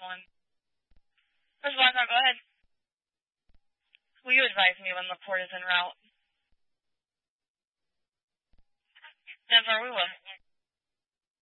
one. Response, go ahead. Will you advise me when the port is en route? Denver, we will.